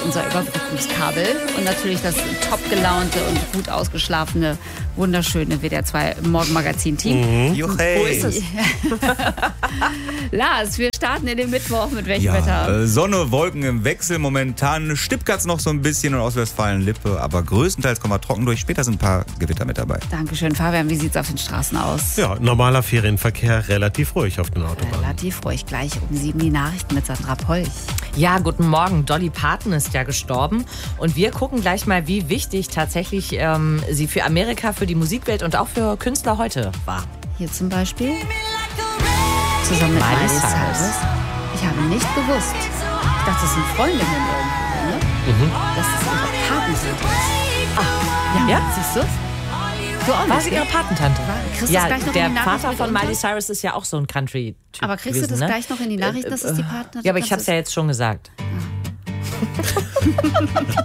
unser Überbrückungskabel. Und natürlich das top gelaunte und gut ausgeschlafene, wunderschöne WDR 2 Morgenmagazin-Team. Wo ist es? Lars, wir starten in den Mittwoch mit welchem Wetter? Sonne, Wolken im Wechsel. Momentan stippt's noch so ein bisschen und Ostwestfalen-Lippe, aber größtenteils kommen wir trocken durch. Später sind ein paar Gewitter mit dabei. Dankeschön, Fabian. Wie sieht's auf den Straßen aus? Ja, normaler Ferienverkehr, relativ ruhig auf den Autobahnen. Relativ ruhig. Gleich um 7 die Nachrichten mit Sandra Polch. Ja, guten Morgen. Dolly Parton ist ja gestorben. Und wir gucken gleich mal, wie wichtig tatsächlich sie für Amerika, für die Musikwelt und auch für Künstler heute war. Hier zum Beispiel zusammen mit Miley Cyrus. Ich habe nicht gewusst. Ich dachte, das sind Freundinnen irgendwo, ne? Das ist ihre Patentante. Ach, ja, siehst du? Du auch nicht, War sie ihre Patentante? Kriegst du Ja, das gleich noch der in die Nachrichten Vater von mit Miley unter? Cyrus ist ja auch so ein Country-Typ. Aber kriegst du das gewesen, gleich noch in die Nachrichten, dass es die Patentante ist? Ja, aber ich habe es ja jetzt schon gesagt.